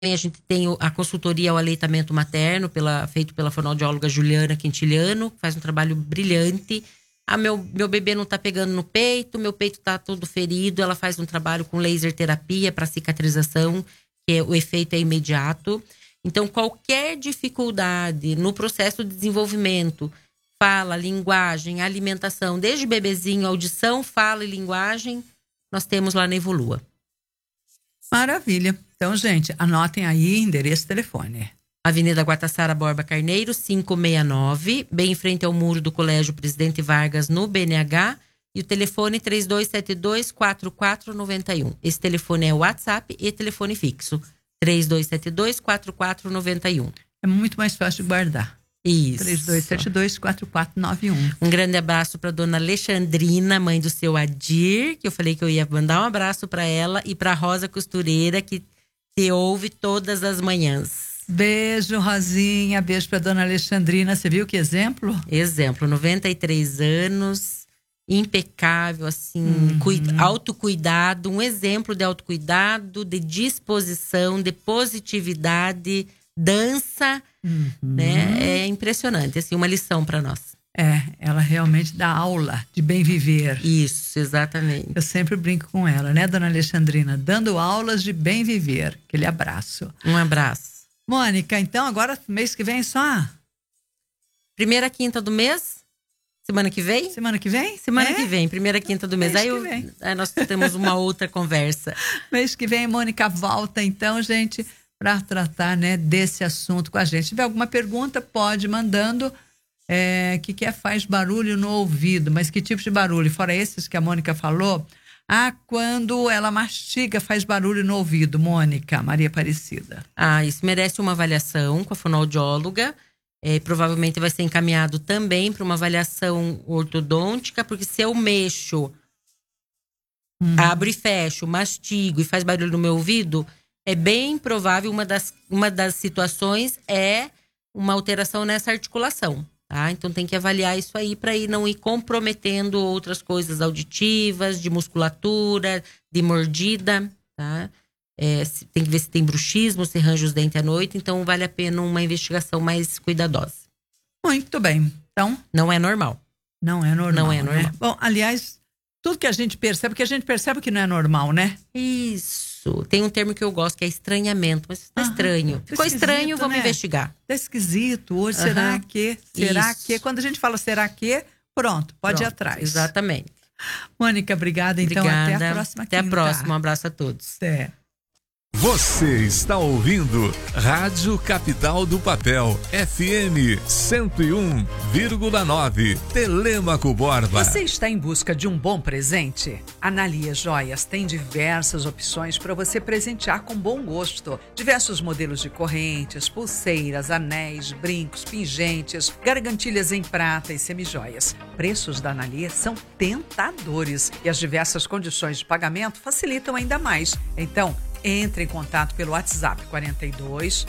A gente tem a consultoria ao aleitamento materno, feito pela fonoaudióloga Juliana Quintiliano, que faz um trabalho brilhante. Meu bebê não tá pegando no peito, meu peito tá todo ferido. Ela faz um trabalho com laser terapia para cicatrização, que o efeito é imediato. Então, qualquer dificuldade no processo de desenvolvimento, fala, linguagem, alimentação, desde bebezinho, audição, fala e linguagem, nós temos lá na Evolua. Maravilha. Então, gente, anotem aí endereço e telefone. Avenida Guatassara Borba Carneiro, 569, bem em frente ao muro do Colégio Presidente Vargas, no BNH. E o telefone 3272-4491. Esse telefone é o WhatsApp e telefone fixo. 3272-4491. É muito mais fácil de guardar. Isso. 3272-4491. Um grande abraço para dona Alexandrina, mãe do seu Adir, que eu falei que eu ia mandar um abraço para ela, e para Rosa Costureira, que te ouve todas as manhãs. Beijo, Rosinha. Beijo para dona Alexandrina. Você viu que exemplo? Exemplo, 93 anos, impecável, assim, autocuidado, um exemplo de autocuidado, de disposição, de positividade, dança, né? É impressionante, assim, uma lição para nós. Ela realmente dá aula de bem viver. Isso, exatamente. Eu sempre brinco com ela, né, dona Alexandrina? Dando aulas de bem viver. Aquele abraço. Um abraço. Mônica, então agora mês que vem só? Primeira quinta do mês? Semana que vem? Semana que vem? Semana que vem, primeira quinta do mês. Aí nós temos uma outra conversa. Mês que vem, Mônica volta então, gente, para tratar, né, desse assunto com a gente. Se tiver alguma pergunta, pode ir mandando. Que faz barulho no ouvido, mas que tipo de barulho? Fora esses que a Mônica falou. Quando ela mastiga, faz barulho no ouvido, Mônica, Maria Aparecida. Isso merece uma avaliação com a fonoaudióloga. Provavelmente vai ser encaminhado também para uma avaliação ortodôntica, porque se eu mexo, abro e fecho, mastigo e faz barulho no meu ouvido, é bem provável, uma das situações é uma alteração nessa articulação. Então tem que avaliar isso aí para não ir comprometendo outras coisas auditivas, de musculatura, de mordida, tá? Tem que ver se tem bruxismo, se arranja os dentes à noite, então vale a pena uma investigação mais cuidadosa. Muito bem. Então, não é normal. Não é normal. Não é normal. Né? Bom, aliás, tudo que a gente percebe, porque a gente percebe que não é normal, né? Isso. Tem um termo que eu gosto, que é estranhamento. Mas está estranho. Ficou estranho, vamos investigar. Tá esquisito. Hoje, será que? Será que? Quando a gente fala será que, pronto, pode ir atrás. Exatamente. Mônica, obrigada. Então, até a próxima quinta. Até a próxima. Um abraço a todos. Até. Você está ouvindo Rádio Capital do Papel, FM 101,9, Telêmaco Borba. Você está em busca de um bom presente? A Analia Joias tem diversas opções para você presentear com bom gosto. Diversos modelos de correntes, pulseiras, anéis, brincos, pingentes, gargantilhas em prata e semijoias. Preços da Analia são tentadores e as diversas condições de pagamento facilitam ainda mais. Então, entre em contato pelo WhatsApp 42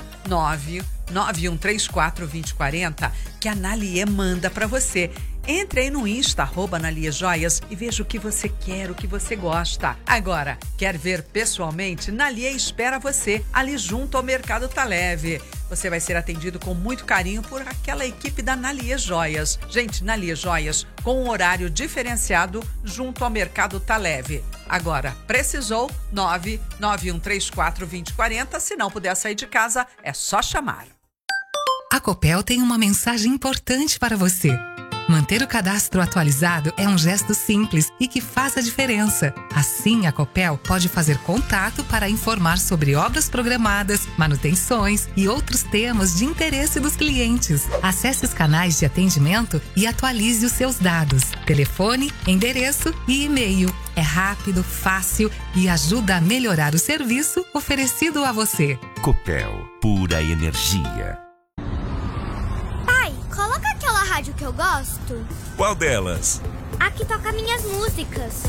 99134 2040 que a Analia manda para você. Entre aí no Insta, @Analia Joias, e veja o que você quer, o que você gosta. Agora, quer ver pessoalmente? Analia espera você ali junto ao Mercado Tá Leve. Você vai ser atendido com muito carinho por aquela equipe da Analia Joias. Gente, Analia Joias, com um horário diferenciado junto ao Mercado Tá Leve. Agora, precisou? 99134 2040. Se não puder sair de casa, é só chamar. A Copel tem uma mensagem importante para você. Manter o cadastro atualizado é um gesto simples e que faz a diferença. Assim, a Copel pode fazer contato para informar sobre obras programadas, manutenções e outros temas de interesse dos clientes. Acesse os canais de atendimento e atualize os seus dados. Telefone, endereço e e-mail. É rápido, fácil e ajuda a melhorar o serviço oferecido a você. Copel, pura energia. Coloca aquela rádio que eu gosto. Qual delas? A que toca minhas músicas.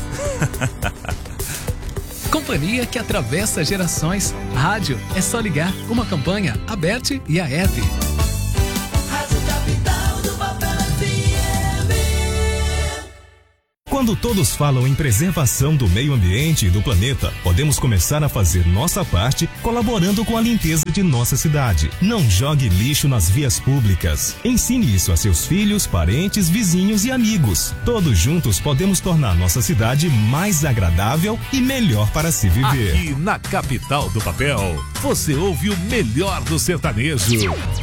Companhia que atravessa gerações. Rádio é só ligar. Uma campanha, a Bert e a Eve. Rádio Capital do Papel FM. Quando todos falam em preservação do meio ambiente e do planeta, podemos começar a fazer nossa parte colaborando com a limpeza de nossa cidade. Não jogue lixo nas vias públicas. Ensine isso a seus filhos, parentes, vizinhos e amigos. Todos juntos podemos tornar nossa cidade mais agradável e melhor para se viver. Aqui na Capital do Papel, você ouve o melhor do sertanejo.